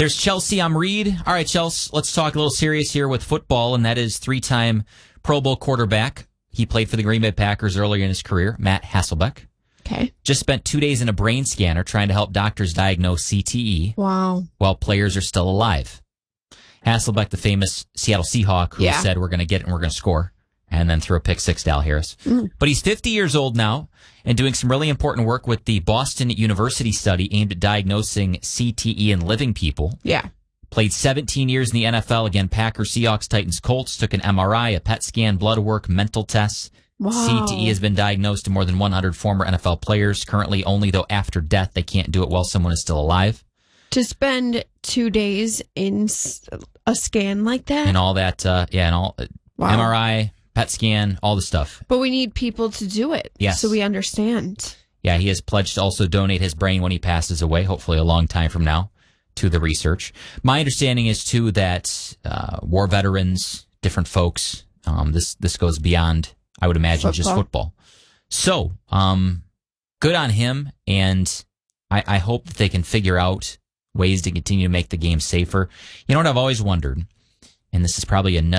There's Chelsea. I'm Reed. All right, Chelsea, let's talk a little serious here with football, and that is three-time Pro Bowl quarterback. He played for the Green Bay Packers earlier in his career, Matt Hasselbeck. Okay. Just spent 2 days in a brain scanner trying to help doctors diagnose CTE. Wow. While players are still alive. Hasselbeck, the famous Seattle Seahawk, who said, we're going to get it and we're going to score, and then threw a pick six to Al Harris. But he's 50 years old now and doing some really important work with the Boston University study aimed at diagnosing CTE in living people. Yeah. Played 17 years in the NFL. Again, Packers, Seahawks, Titans, Colts. Took an MRI, a PET scan, blood work, mental tests. Wow. CTE has been diagnosed to more than 100 former NFL players. Currently, only though after death, they can't do it while someone is still alive. To spend 2 days in a scan like that? And all that, and all MRI, PET scan, all the stuff. But we need people to do it. Yes. So we understand. Yeah, he has pledged to also donate his brain when he passes away, hopefully a long time from now, to the research. My understanding is, too, that war veterans, different folks, this goes beyond, I would imagine, just football. So, good on him, and I hope that they can figure out ways to continue to make the game safer. You know what I've always wondered, and this is probably a